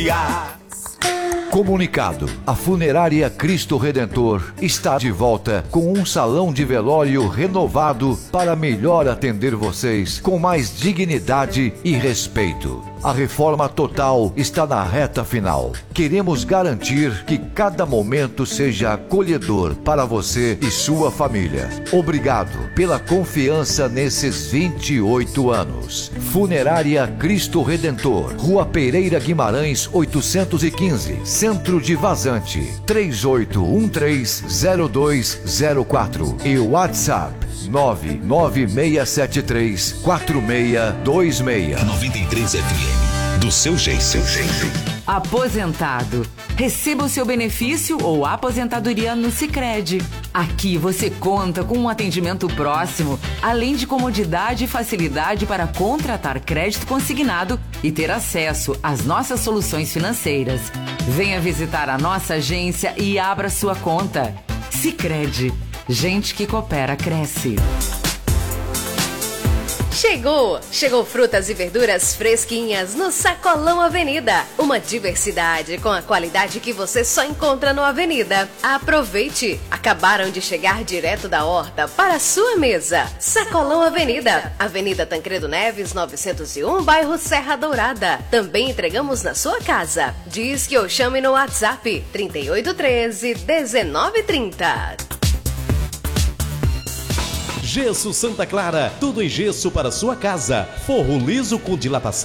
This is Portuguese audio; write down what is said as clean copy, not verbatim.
Comunicado: a Funerária Cristo Redentor está de volta com um salão de velório renovado para melhor atender vocês com mais dignidade e respeito. A reforma total está na reta final. Queremos garantir que cada momento seja acolhedor para você e sua família. Obrigado pela confiança nesses 28 anos. Funerária Cristo Redentor, Rua Pereira Guimarães, 815, Centro de Vazante, 38130204 e WhatsApp 996734626. 93 FM, do seu jeito. Aposentado. Receba o seu benefício ou aposentadoria no Sicredi. Aqui você conta com um atendimento próximo, além de comodidade e facilidade para contratar crédito consignado e ter acesso às nossas soluções financeiras. Venha visitar a nossa agência e abra sua conta. Sicredi. Gente que coopera, cresce. Chegou frutas e verduras fresquinhas no Sacolão Avenida. Uma diversidade com a qualidade que você só encontra no Avenida. Aproveite! Acabaram de chegar direto da horta para a sua mesa. Sacolão Avenida, Avenida Tancredo Neves, 901, bairro Serra Dourada. Também entregamos na sua casa. Diz que eu chame no WhatsApp 3813-1930. Gesso Santa Clara, tudo em gesso para sua casa. Forro liso com dilatação